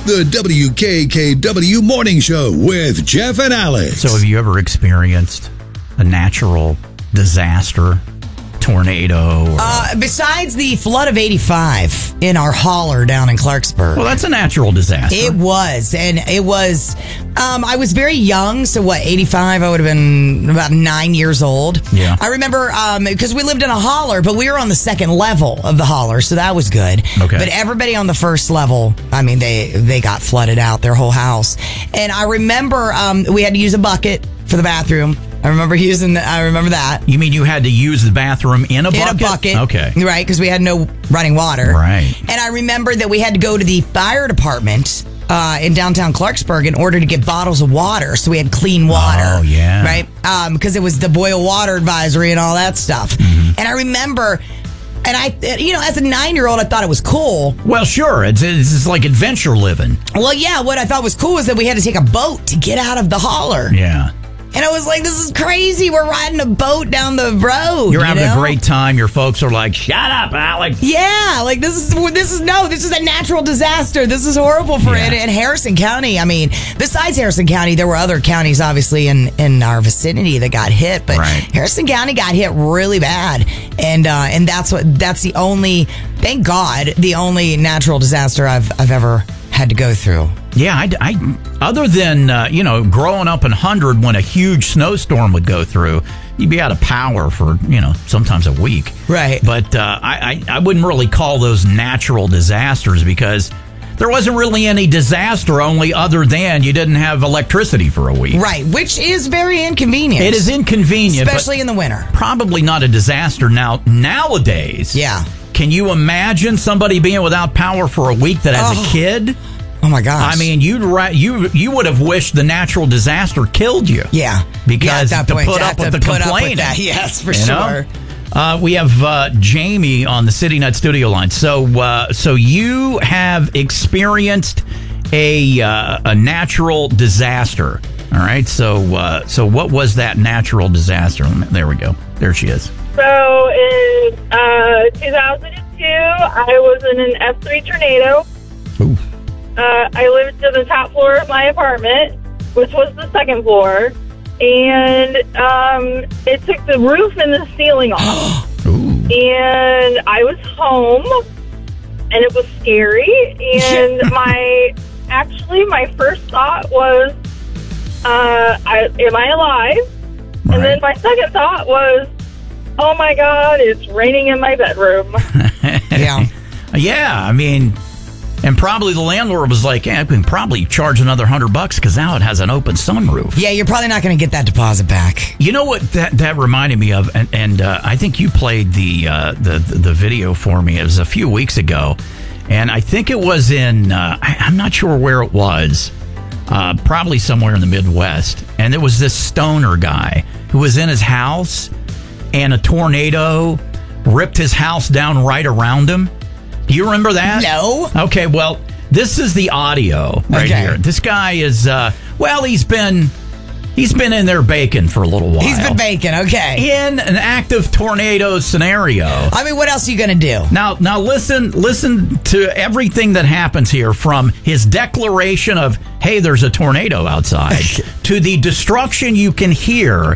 The WKKW Morning Show with Jeff and Alex. So have you ever experienced a natural disaster? Tornado? Besides the flood of 85 in our holler down in Clarksburg. Well, that's a natural disaster. It was. And it was, I was very young. So 85? I would have been about 9 years old. Yeah. I remember, because we lived in a holler, but we were on the second level of the holler. So that was good. Okay. But everybody on the first level, I mean, they got flooded out, their whole house. And I remember, we had to use a bucket for the bathroom. I remember that. You mean you had to use the bathroom in a bucket? In a bucket. Okay. Right, because we had no running water. Right. And I remember that we had to go to the fire department in downtown Clarksburg in order to get bottles of water, so we had clean water. Oh, yeah. Right? Because it was the boil water advisory and all that stuff. Mm-hmm. And I remember... And I, as a 9-year-old, I thought it was cool. Well, sure. It's like adventure living. Well, yeah, what I thought was cool was that we had to take a boat to get out of the holler. Yeah. And I was like, this is crazy. We're riding a boat down the road. You're having a great time. Your folks are like, shut up, Alex. Yeah, like this is a natural disaster. This is horrible for it. In Harrison County, I mean, besides Harrison County, there were other counties obviously in our vicinity that got hit, but Harrison County got hit really bad. And that's the only, thank God, the only natural disaster I've ever had to go through. Yeah, I other than, growing up in 100 when a huge snowstorm would go through, you'd be out of power for, sometimes a week. Right. But I wouldn't really call those natural disasters because there wasn't really any disaster only other than you didn't have electricity for a week. Right, which is very inconvenient. It is inconvenient. Especially in the winter. Probably not a disaster nowadays. Yeah. Can you imagine somebody being without power for a week that as a kid? Oh my gosh! I mean, you would have wished the natural disaster killed you. Yeah, because to put up with the complaining. Yes, for sure. We have Jamie on the City Net studio line. So you have experienced a natural disaster. All right. So what was that natural disaster? There we go. There she is. So in 2002, I was in an F3 tornado. Ooh. I lived on the top floor of my apartment, which was the second floor, and it took the roof and the ceiling off. And I was home, and it was scary. And my first thought was, am I alive? Right. And then my second thought was, oh my God, it's raining in my bedroom. Yeah. Yeah, I mean, and probably the landlord was like, we can probably charge another $100 because now it has an open sunroof. Yeah, you're probably not going to get that deposit back. You know what that reminded me of, and I think you played the video for me. It was a few weeks ago, and I think it was in I'm not sure where it was, probably somewhere in the Midwest. And there was this stoner guy who was in his house, and a tornado ripped his house down right around him. Do you remember that? No. Okay, well, this is the audio right here. This guy is, he's been in there baking for a little while. He's been baking, okay. In an active tornado scenario. I mean, what else are you going to do? Now listen to everything that happens here, from his declaration of, hey, there's a tornado outside, to the destruction you can hear